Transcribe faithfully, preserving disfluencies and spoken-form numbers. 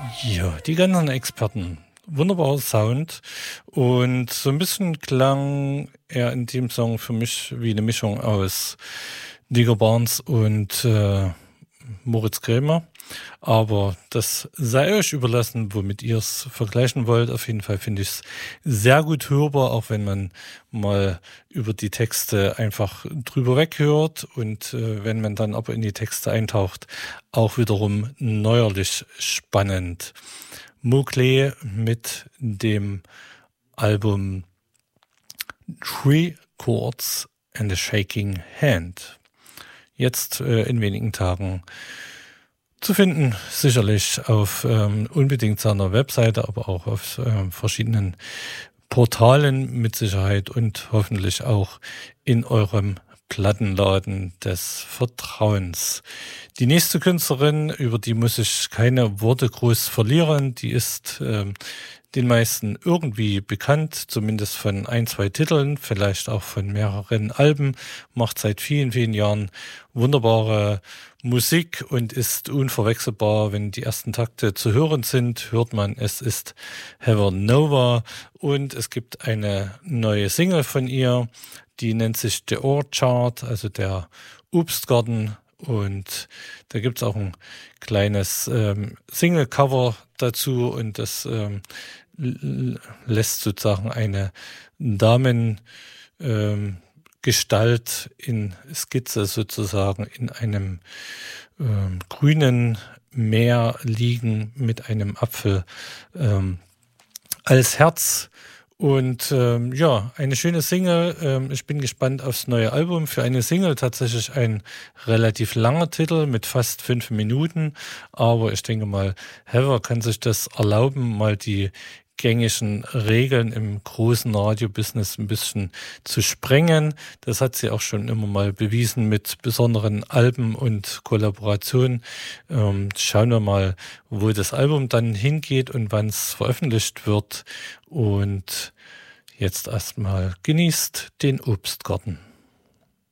Ja, die ganzen Experten. Wunderbarer Sound und so ein bisschen klang er in dem Song für mich wie eine Mischung aus Digger Barnes und äh, Moritz Krämer. Aber das sei euch überlassen, womit ihr es vergleichen wollt. Auf jeden Fall finde ich es sehr gut hörbar, auch wenn man mal über die Texte einfach drüber weghört und äh, wenn man dann aber in die Texte eintaucht, auch wiederum neuerlich spannend. Mowgli mit dem Album Three Chords and a Shaking Hand. Jetzt äh, in wenigen Tagen zu finden, sicherlich auf ähm, unbedingt seiner Webseite, aber auch auf äh, verschiedenen Portalen mit Sicherheit und hoffentlich auch in eurem Plattenladen des Vertrauens. Die nächste Künstlerin, über die muss ich keine Worte groß verlieren, die ist ähm, den meisten irgendwie bekannt, zumindest von ein, zwei Titeln, vielleicht auch von mehreren Alben, macht seit vielen, vielen Jahren wunderbare Musik und ist unverwechselbar. Wenn die ersten Takte zu hören sind, hört man, es ist Heather Nova und es gibt eine neue Single von ihr, die nennt sich The Orchard, also der Obstgarten. Und da gibt's auch ein kleines ähm, Single-Cover dazu und das ähm, l- lässt sozusagen eine Damen ähm, Gestalt in Skizze sozusagen in einem ähm, grünen Meer liegen mit einem Apfel ähm, als Herz. Und ähm, ja, eine schöne Single. Ähm, ich bin gespannt aufs neue Album. Für eine Single tatsächlich ein relativ langer Titel mit fast fünf Minuten. Aber ich denke mal, Heather kann sich das erlauben, mal die gängigen Regeln im großen Radiobusiness ein bisschen zu sprengen. Das hat sie auch schon immer mal bewiesen mit besonderen Alben und Kollaborationen. Ähm, schauen wir mal, wo das Album dann hingeht und wann es veröffentlicht wird. Und jetzt erstmal genießt den Obstgarten.